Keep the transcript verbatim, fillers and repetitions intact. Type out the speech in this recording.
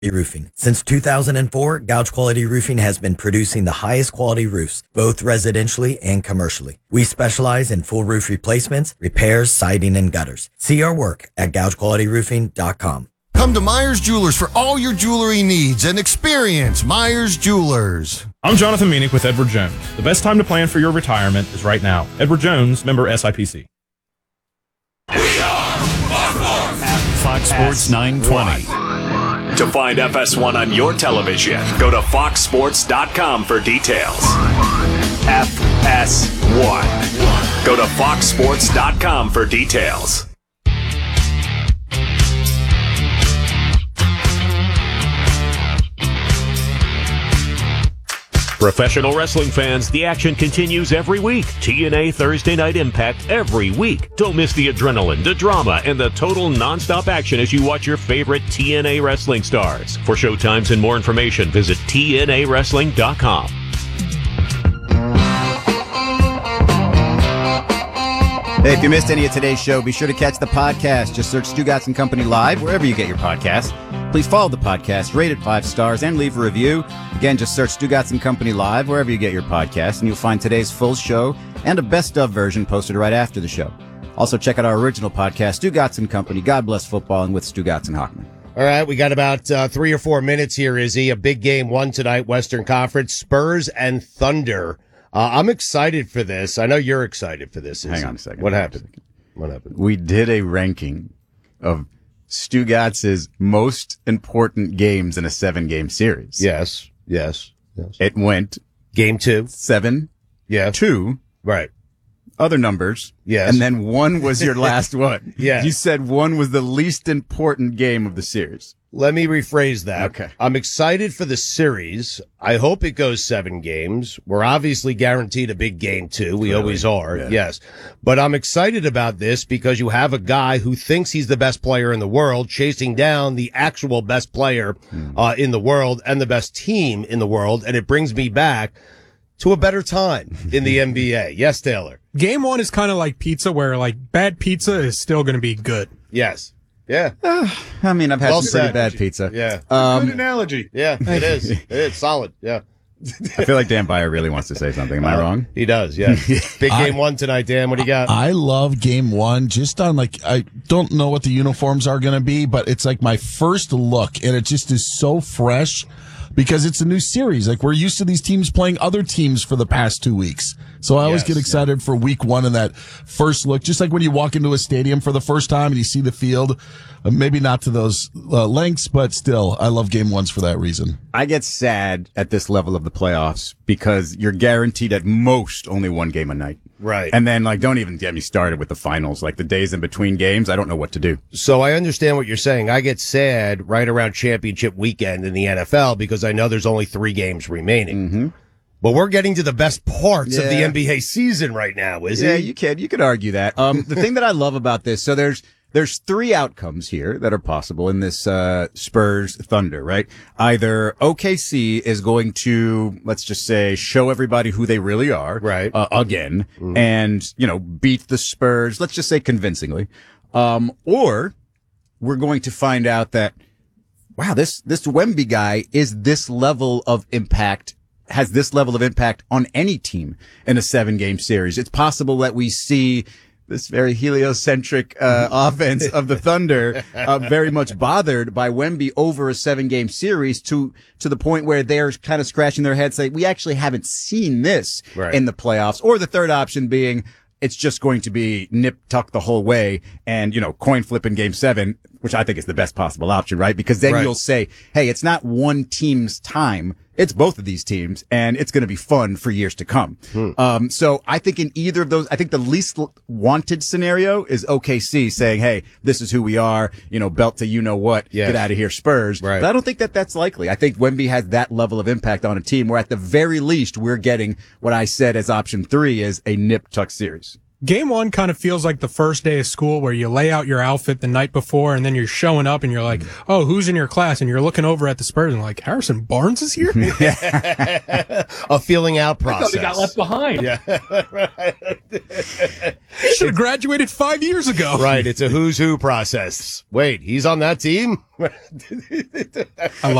Roofing. Since two thousand four, Gouge Quality Roofing has been producing the highest quality roofs, both residentially and commercially. We specialize in full roof replacements, repairs, siding, and gutters. See our work at gouge quality roofing dot com. Come to Myers Jewelers for all your jewelry needs and experience Myers Jewelers. I'm Jonathan Meanick with Edward Jones. The best time to plan for your retirement is right now. Edward Jones, member S I P C. Fox Sports nine twenty. To find F S one on your television, go to fox sports dot com for details. F S one. Go to fox sports dot com for details. Professional wrestling fans, the action continues every week. T N A Thursday Night Impact every week. Don't miss the adrenaline, the drama, and the total nonstop action as you watch your favorite T N A wrestling stars. For showtimes and more information, visit T N A wrestling dot com. Hey, if you missed any of today's show, be sure to catch the podcast. Just search Stu Gatson Company Live wherever you get your podcasts. Please follow the podcast, rate it five stars, and leave a review. Again, just search Stu Gatson Company Live wherever you get your podcasts, and you'll find today's full show and a best-of version posted right after the show. Also, check out our original podcast, Stu Gatson Company, God Bless Football, and with Stu Gatson Hockman. All right, we got about uh, three or four minutes here, Izzy. A big game one tonight, Western Conference, Spurs and Thunder. Uh, I'm excited for this. I know you're excited for this. Izzy. Hang on a second. What happened? What happened? We did a ranking of Stu Gatz's most important games in a seven-game series. Yes, yes, yes. It went game two, seven, yeah, two, right. Other numbers, yes, and then one was your last one. Yeah, you said one was the least important game of the series. Let me rephrase that. Okay. I'm excited for the series. I hope it goes seven games. We're obviously guaranteed a big game too. We Clearly. always are. Yeah. Yes. But I'm excited about this because you have a guy who thinks he's the best player in the world chasing down the actual best player Hmm. uh, in the world and the best team in the world. And it brings me back to a better time in the N B A. Yes, Taylor. Game one is kind of like pizza where like bad pizza is still going to be good. Yes. Yeah. Uh, I mean, I've had Well some pretty said. bad pizza. Yeah. Um, Good analogy. Yeah, it is. It's solid. Yeah. I feel like Dan Byer really wants to say something. Am I Uh, wrong? He does, yeah. Big game I- one tonight, Dan. What do you got? I love game one just on like, I don't know what the uniforms are going to be, but it's like my first look and it just is so fresh because it's a new series. Like we're used to these teams playing other teams for the past two weeks. So I always Yes, get excited for week one and that first look, just like when you walk into a stadium for the first time and you see the field, uh, maybe not to those uh, lengths, but still I love game ones for that reason. I get sad at this level of the playoffs because you're guaranteed at most only one game a night. Right. And then, like, don't even get me started with the finals. Like, the days in between games, I don't know what to do. So I understand what you're saying. I get sad right around championship weekend in the N F L because I know there's only three games remaining. Mm-hmm. But we're getting to the best parts of the Yeah. N B A season right now, is Yeah, it? you could. You could argue that. Um, the thing that I love about this, so there's, there's three outcomes here that are possible in this, uh, Spurs Thunder, right? Either O K C is going to, let's just say, show everybody who they really are. Right. Uh, again. Mhm. And, you know, beat the Spurs, let's just say convincingly. Um, or we're going to find out that, wow, this, this Wemby guy is this level of impact has this level of impact on any team in a seven game series. It's possible that we see this very heliocentric uh, offense of the Thunder uh, very much bothered by Wemby over a seven game series to to the point where they're kind of scratching their heads saying, we actually haven't seen this Right. in the playoffs. Or the third option being, it's just going to be nip tuck the whole way and, you know, coin flip in game seven, which I think is the best possible option, right? Because then Right. you'll say, hey, it's not one team's time. It's both of these teams and it's going to be fun for years to come. Hmm. Um, so I think in either of those, I think the least l- wanted scenario is O K C saying, hey, this is who we are, you know, belt to you know what, Yes. get out of here, Spurs. Right. But I don't think that that's likely. I think Wemby has that level of impact on a team where at the very least we're getting what I said as option three is a nip tuck series. Game one kind of feels like the first day of school where you lay out your outfit the night before and then you're showing up and you're like, oh, who's in your class? And you're looking over at the Spurs and like, Harrison Barnes is here? A feeling out process. I thought he got left behind. Yeah. He should have graduated five years ago. Right. It's a who's who process. Wait, he's on that team? I